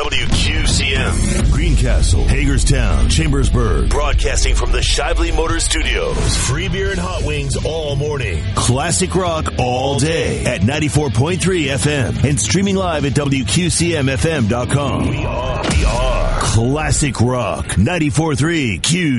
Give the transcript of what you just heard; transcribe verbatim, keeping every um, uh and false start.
W Q C M. Greencastle, Hagerstown, Chambersburg. Broadcasting from the Shively Motors Studios. Free beer and hot wings all morning. Classic rock all day at ninety-four point three F M. And streaming live at W Q C M F M dot com. We are, we are Classic Rock ninety-four point three Q